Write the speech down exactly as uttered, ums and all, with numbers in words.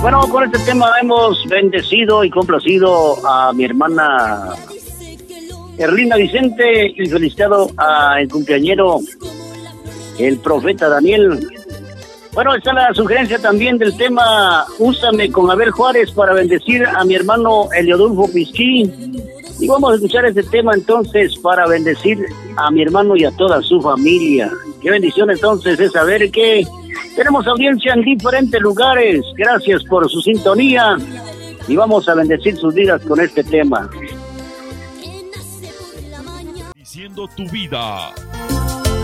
Bueno, con este tema hemos bendecido y complacido a mi hermana Erlinda Vicente y felicitado al cumpleañero, el profeta Daniel. Bueno, está la sugerencia también del tema Úsame con Abel Juárez para bendecir a mi hermano Eliodulfo Pisquí. Y vamos a escuchar este tema entonces para bendecir a mi hermano y a toda su familia. Qué bendición entonces es saber que tenemos audiencia en diferentes lugares. Gracias por su sintonía y vamos a bendecir sus vidas con este tema. Diciendo tu vida.